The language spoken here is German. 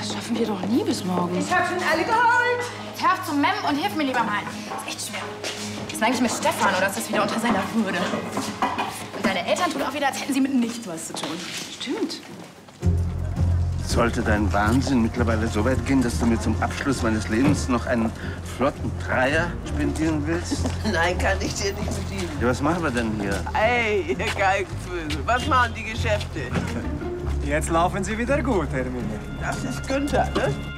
Das schaffen wir doch nie bis morgen. Ich hab schon alle geholt. Jetzt hör auf zu memmen und hilf mir lieber mal. Das ist echt schwer. Was ist eigentlich mit Stefan, oder ist das wieder unter seiner Würde? Und deine Eltern tun auch wieder, als hätten sie mit nichts was zu tun. Stimmt. Sollte dein Wahnsinn mittlerweile so weit gehen, dass du mir zum Abschluss meines Lebens noch einen flotten Dreier spendieren willst? Nein, kann ich dir nicht bedienen. Ja, was machen wir denn hier? Ey, ihr Geigenvögel, was machen die Geschäfte? Jetzt laufen Sie wieder gut, Herr Müller. Das ist Günther, ne?